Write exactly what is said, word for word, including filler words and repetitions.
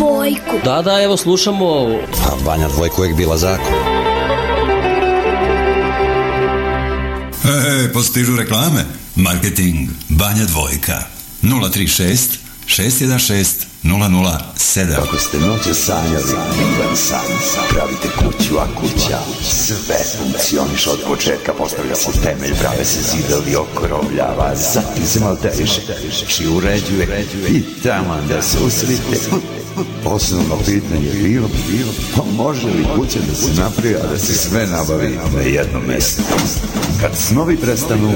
Dvojku. Da, da, evo slušamo. Banja Dvojka uvijek bila zakon. E, postižu reklame. Marketing Banja Dvojka. nula tri šest šest jedan šest nula nula sedam. Kako ste noće sanjali, divan san. Pravite kuću, a kuća sve funkcioniš od početka. Postavlja se temelj, prave se zidovi, okrovljava, zatim se malteriše, či uređuje i taman da se usrite. Osnovno pitanje je bilo, bilo, pa može li kuća da se napravi, a da se sve nabavi na jednom mjestu? Kad snovi prestanu,